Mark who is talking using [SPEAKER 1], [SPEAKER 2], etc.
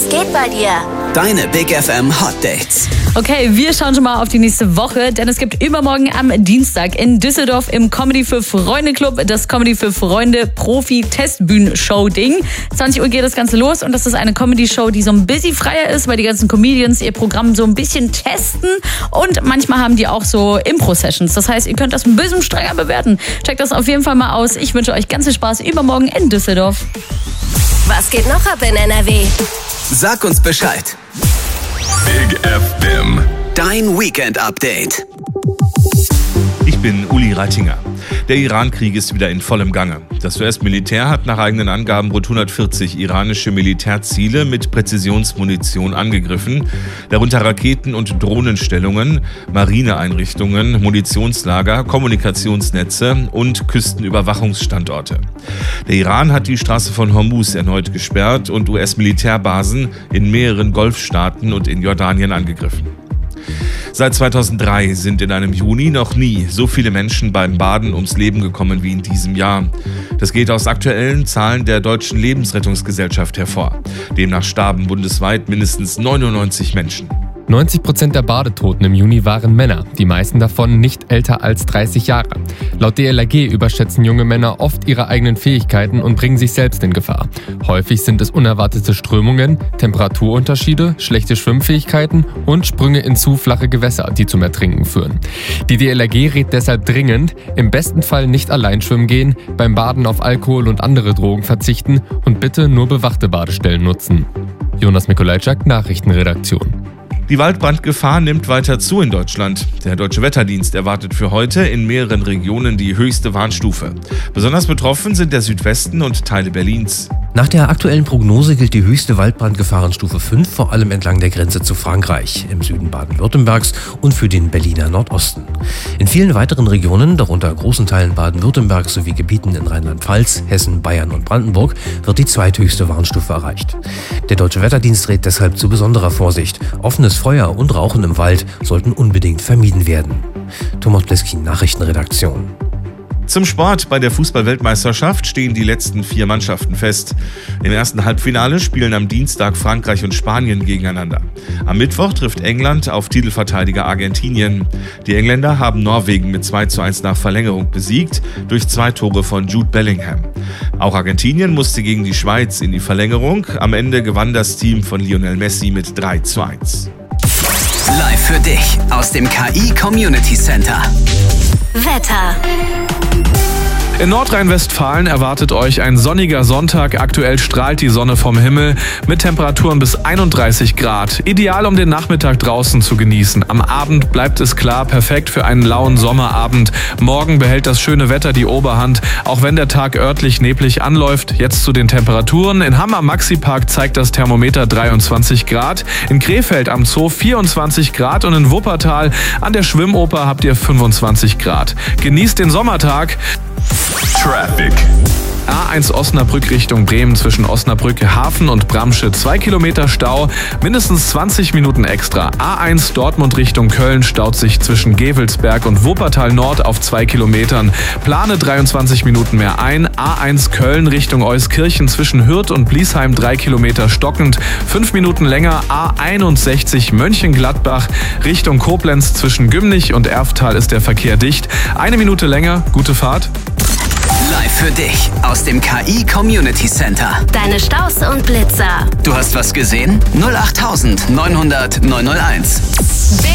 [SPEAKER 1] Was geht bei dir?
[SPEAKER 2] Deine Big FM Hot Dates.
[SPEAKER 3] Okay, wir schauen schon mal auf die nächste Woche, denn es gibt übermorgen am Dienstag in Düsseldorf im Comedy für Freunde Club das Comedy für Freunde Profi-Testbühnen-Show-Ding. 20 Uhr geht das Ganze los und das ist eine Comedy-Show, die so ein bisschen freier ist, weil die ganzen Comedians ihr Programm so ein bisschen testen und manchmal haben die auch so Impro-Sessions. Das heißt, ihr könnt das ein bisschen strenger bewerten. Checkt das auf jeden Fall mal aus. Ich wünsche euch ganz viel Spaß übermorgen in Düsseldorf.
[SPEAKER 1] Was geht noch ab in NRW?
[SPEAKER 2] Sag uns Bescheid.
[SPEAKER 4] Big FM.
[SPEAKER 2] Dein Weekend-Update.
[SPEAKER 4] Ich bin Uli Reitinger. Der Iran-Krieg ist wieder in vollem Gange. Das US-Militär hat nach eigenen Angaben rund 140 iranische Militärziele mit Präzisionsmunition angegriffen, darunter Raketen- und Drohnenstellungen, Marineeinrichtungen, Munitionslager, Kommunikationsnetze und Küstenüberwachungsstandorte. Der Iran hat die Straße von Hormuz erneut gesperrt und US-Militärbasen in mehreren Golfstaaten und in Jordanien angegriffen. Seit 2003 sind in einem Juni noch nie so viele Menschen beim Baden ums Leben gekommen wie in diesem Jahr. Das geht aus aktuellen Zahlen der Deutschen Lebensrettungsgesellschaft hervor. Demnach starben bundesweit mindestens 99 Menschen.
[SPEAKER 5] 90% der Badetoten im Juni waren Männer, die meisten davon nicht älter als 30 Jahre. Laut DLRG überschätzen junge Männer oft ihre eigenen Fähigkeiten und bringen sich selbst in Gefahr. Häufig sind es unerwartete Strömungen, Temperaturunterschiede, schlechte Schwimmfähigkeiten und Sprünge in zu flache Gewässer, die zum Ertrinken führen. Die DLRG rät deshalb dringend, im besten Fall nicht allein schwimmen gehen, beim Baden auf Alkohol und andere Drogen verzichten und bitte nur bewachte Badestellen nutzen. Jonas Mikolajczak, Nachrichtenredaktion.
[SPEAKER 4] Die Waldbrandgefahr nimmt weiter zu in Deutschland. Der Deutsche Wetterdienst erwartet für heute in mehreren Regionen die höchste Warnstufe. Besonders betroffen sind der Südwesten und Teile Berlins.
[SPEAKER 6] Nach der aktuellen Prognose gilt die höchste Waldbrandgefahrenstufe 5 vor allem entlang der Grenze zu Frankreich, im Süden Baden-Württembergs und für den Berliner Nordosten. In vielen weiteren Regionen, darunter großen Teilen Baden-Württembergs sowie Gebieten in Rheinland-Pfalz, Hessen, Bayern und Brandenburg, wird die zweithöchste Warnstufe erreicht. Der Deutsche Wetterdienst rät deshalb zu besonderer Vorsicht. Offenes Feuer und Rauchen im Wald sollten unbedingt vermieden werden. Thomas Pleskin, Nachrichtenredaktion.
[SPEAKER 4] Zum Sport. Bei der Fußball-Weltmeisterschaft stehen die letzten 4 Mannschaften fest. Im ersten Halbfinale spielen am Dienstag Frankreich und Spanien gegeneinander. Am Mittwoch trifft England auf Titelverteidiger Argentinien. Die Engländer haben Norwegen mit 2:1 nach Verlängerung besiegt, durch 2 Tore von Jude Bellingham. Auch Argentinien musste gegen die Schweiz in die Verlängerung. Am Ende gewann das Team von Lionel Messi mit 3:1.
[SPEAKER 2] Live für dich aus dem KI Community Center.
[SPEAKER 1] Wetter.
[SPEAKER 7] In Nordrhein-Westfalen erwartet euch ein sonniger Sonntag. Aktuell strahlt die Sonne vom Himmel mit Temperaturen bis 31 Grad. Ideal, um den Nachmittag draußen zu genießen. Am Abend bleibt es klar, perfekt für einen lauen Sommerabend. Morgen behält das schöne Wetter die Oberhand, auch wenn der Tag örtlich neblig anläuft. Jetzt zu den Temperaturen. In Hamm am Maxi-Park zeigt das Thermometer 23 Grad. In Krefeld am Zoo 24 Grad und in Wuppertal an der Schwimmoper habt ihr 25 Grad. Genießt den Sommertag.
[SPEAKER 4] Traffic.
[SPEAKER 7] A1 Osnabrück Richtung Bremen zwischen Osnabrück Hafen und Bramsche 2 Kilometer Stau, mindestens 20 Minuten extra. A1 Dortmund Richtung Köln staut sich zwischen Gevelsberg und Wuppertal Nord auf 2 Kilometern. Plane 23 Minuten mehr ein. A1 Köln Richtung Euskirchen zwischen Hürth und Bliesheim 3 Kilometer stockend, 5 Minuten länger. A61 Mönchengladbach Richtung Koblenz zwischen Gümnich und Erftal ist der Verkehr dicht. 1 Minute länger, gute Fahrt.
[SPEAKER 2] Live für dich aus dem KI Community Center.
[SPEAKER 1] Deine Staus und Blitzer.
[SPEAKER 2] Du hast was gesehen? 08900 901.